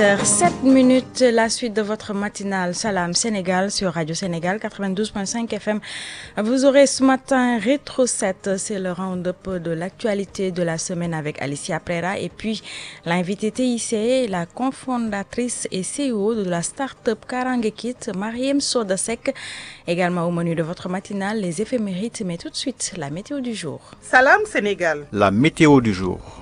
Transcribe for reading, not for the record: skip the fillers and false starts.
7 minutes, la suite de votre matinale Salam Sénégal sur Radio Sénégal 92.5 FM. Vous aurez ce matin Rétro 7, c'est le round-up de l'actualité de la semaine avec Alicia Prera et puis l'invitée TIC, la cofondatrice et CEO de la start-up Karange Kit, Mariem Soda Seck. Également au menu de votre matinale, les éphémérides, mais tout de suite, la météo du jour. Salam Sénégal. La météo du jour.